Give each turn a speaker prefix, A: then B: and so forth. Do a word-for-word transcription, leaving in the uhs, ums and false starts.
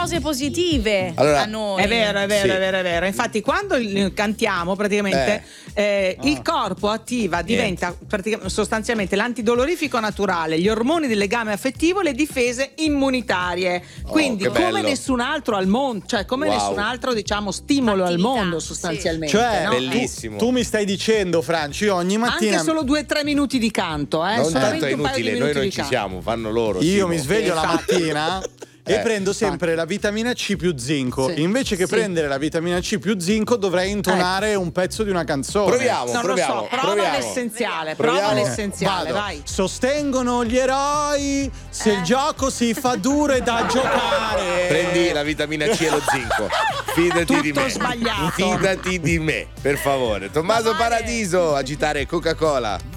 A: cose positive
B: allora,
A: a noi.
C: È vero, è vero,
B: Sì.
C: è vero, è vero. Infatti, quando il- cantiamo, praticamente eh, il corpo attiva, diventa praticamente, sostanzialmente l'antidolorifico naturale, gli ormoni del legame affettivo e le difese immunitarie. Quindi,
B: che
C: come
B: bello.
C: nessun altro al mondo, cioè come
B: Wow.
C: nessun altro, diciamo, stimolo
A: Attività,
C: al mondo,
A: sì.
C: sostanzialmente.
D: Cioè,
C: no?
D: tu,
B: Bellissimo.
D: tu mi stai dicendo, Franci, io ogni mattina
C: Anche solo due o tre minuti di canto, eh?
B: non
C: solamente
B: tanto è
C: un paio di
B: inutile, noi
C: minuti
B: non
C: di
B: ci
C: canto.
B: siamo, fanno loro.
D: io
B: Simo.
D: mi sveglio la
C: Infatti.
D: mattina e
B: Eh,
D: prendo sempre la vitamina C più zinco.
C: Sì.
D: Invece che
C: Sì.
D: prendere la vitamina C più zinco dovrei intonare un pezzo di una canzone.
B: Proviamo,
C: Non
B: proviamo,
C: lo so, prova
B: proviamo.
C: l'essenziale,
B: Proviamo.
C: prova l'essenziale,
D: Vado.
C: vai.
D: Sostengono gli eroi se il gioco si fa duro e da giocare.
B: Prendi la vitamina C e lo zinco. Fidati
C: Tutto
B: di me.
C: sbagliato.
B: Fidati di me, per favore. Tommaso Paradiso, agitare Coca-Cola.